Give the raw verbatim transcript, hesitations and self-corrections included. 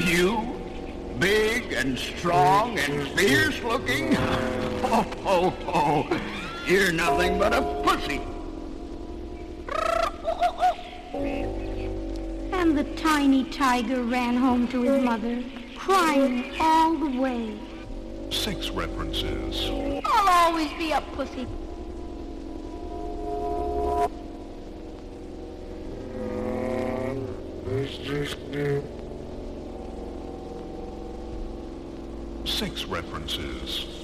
you, big and strong and fierce looking? Oh, oh, oh, you're nothing but a pussy. And the tiny tiger ran home to his mother, crying all the way. Sex references. I'll always be a pussy. Sex references.